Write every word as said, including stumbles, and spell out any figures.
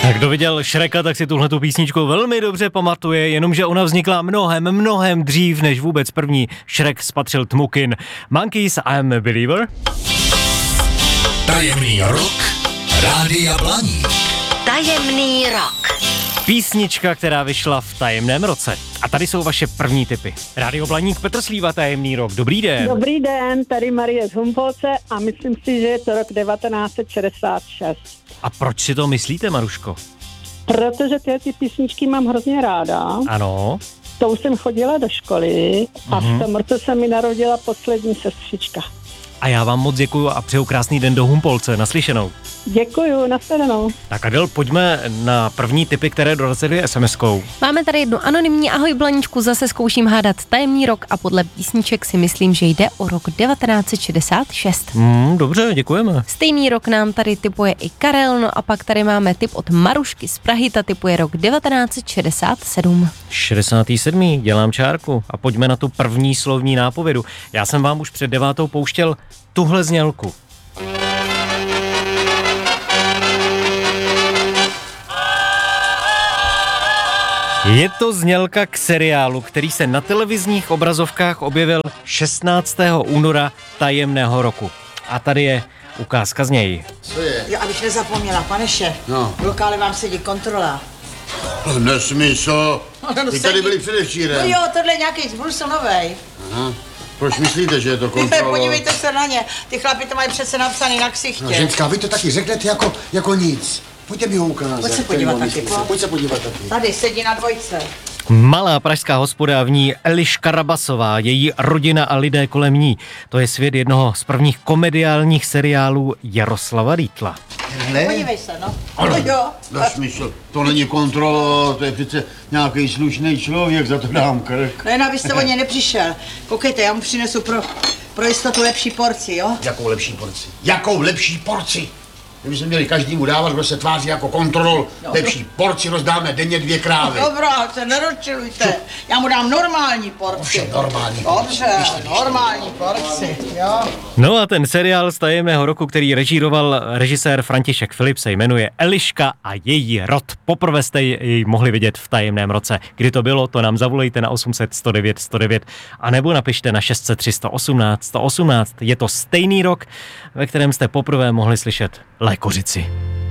Kdo viděl Shreka, tak si tuhletu písničku velmi dobře pamatuje, jenomže ona vznikla mnohem, mnohem dřív, než vůbec první Shrek spatřil tmu kin. Monkeys, I'm a Believer. Tajemný rok Rádia Blaník. Tajemný rok. Písnička, která vyšla v tajemném roce. A tady jsou vaše první tipy. Rádio Blaník, Petr Slíva, Tajemný rok. Dobrý den. Dobrý den, tady Marie z Humpolce a myslím si, že je to rok devatenáct set šedesát šest. A proč si to myslíte, Maruško? Protože tyhle ty písničky mám hrozně ráda. Ano. Tou jsem chodila do školy a Mhm. v tom roce se mi narodila poslední sestřička. A já vám moc děkuju a přeju krásný den do Humpolce. Naslyšenou. Děkuju, nashledanou. Tak Adel, pojďme na první tipy, které dorazily es em eskou. Máme tady jednu anonymní. Ahoj Blaníčku, zase zkouším hádat tajemný rok a podle písniček si myslím, že jde o rok devatenáct set šedesát šest. Hmm, dobře, děkujeme. Stejný rok nám tady tipuje i Karel, no a pak tady máme tip od Marušky z Prahy, ta tipuje rok devatenáct set šedesát sedm. šedesátý sedmý dělám čárku a pojďme na tu první slovní nápovědu. Já jsem vám už před devátou pouštěl tuhle znělku. Je to znělka k seriálu, který se na televizních obrazovkách objevil šestnáctého února tajemného roku. A tady je ukázka z něj. Co je? Jo, abych nezapomněla, pane šéf. No. V lokále vám sedí kontrola. Nesmysl. No, Ty tady sedí. byli No předevčírem. jo, tohle je nějaký Brusel novej. Aha. Proč myslíte, že je to kontrola? Podívejte se na ně. Ty chlapi to mají přece napsaný na ksichtě. No, ženská, vy to taky řeknete jako, jako nic. Pojďte mi ho ukázat. Pojď se podívat Tady mám taky, místnici. pojď. Pojď se podívat taky. Tady sedí na dvojce. Malá pražská hospoda, v ní Eliška Rabasová, její rodina a lidé kolem ní. To je svět jednoho z prvních komediálních seriálů Jaroslava Rýtla. Podívej se, no. No jo. Nesmysl. To není kontrola, to je přece nějaký slušný člověk, za to dám krk. No jen abyste o ně nepřišel. Koukejte, já mu přinesu pro, pro jistotu lepší porci, jo? Jakou lepší porci? Jakou lepší porci? Kdybychom měli každému dávat, kdo se tváří jako kontrol, No. lepší porci rozdáme denně dvě krávy. Dobrá, se nerozčilujte. Já mu dám normální porci. Ovšem normální. Dobře, normální porci, jo? No a ten seriál z tajemného roku, který režíroval režisér František Filip, se jmenuje Eliška a její rod. Poprvé jste jej mohli vidět v tajemném roce. Kdy to bylo, to nám zavolejte na osm set sto devět sto devět a nebo napište na šest set tři sto osmnáct sto osmnáct. Je to stejný rok, ve kterém jste poprvé mohli slyšet Lékořici.